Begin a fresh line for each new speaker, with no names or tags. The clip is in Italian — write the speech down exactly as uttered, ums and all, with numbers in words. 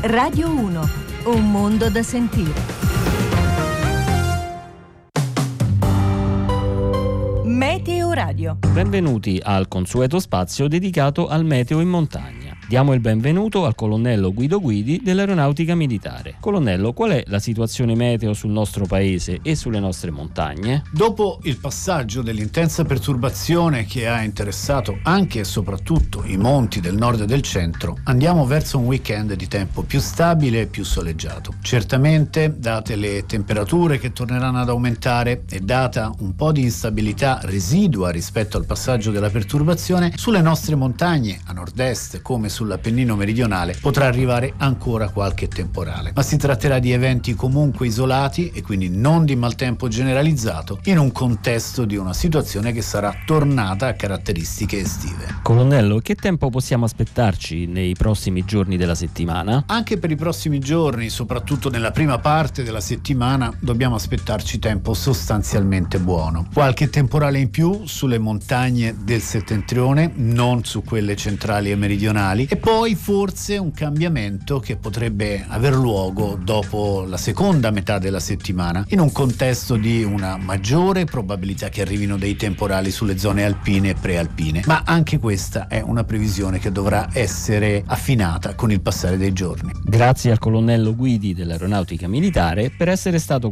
Radio uno, un mondo da sentire. Meteo Radio.
Benvenuti al consueto spazio dedicato al meteo in montagna. Diamo il benvenuto al colonnello Guido Guidi dell'Aeronautica Militare. Colonnello, qual è la situazione meteo sul nostro paese e sulle nostre montagne?
Dopo il passaggio dell'intensa perturbazione che ha interessato anche e soprattutto i monti del nord e del centro, andiamo verso un weekend di tempo più stabile e più soleggiato. Certamente, date le temperature che torneranno ad aumentare e data un po' di instabilità residua rispetto al passaggio della perturbazione, sulle nostre montagne, a nord-est come sull'Appennino meridionale, potrà arrivare ancora qualche temporale. Ma si tratterà di eventi comunque isolati e quindi non di maltempo generalizzato, in un contesto di una situazione che sarà tornata a caratteristiche estive.
Colonnello, che tempo possiamo aspettarci nei prossimi giorni della settimana?
Anche per i prossimi giorni, soprattutto nella prima parte della settimana, dobbiamo aspettarci tempo sostanzialmente buono. Qualche temporale in più sulle montagne del settentrione, non su quelle centrali e meridionali, e poi forse un cambiamento che potrebbe aver luogo dopo la seconda metà della settimana, in un contesto di una maggiore probabilità che arrivino dei temporali sulle zone alpine e prealpine. Ma anche questa è una previsione che dovrà essere affinata con il passare dei giorni.
Grazie al colonnello Guidi dell'Aeronautica Militare per essere stato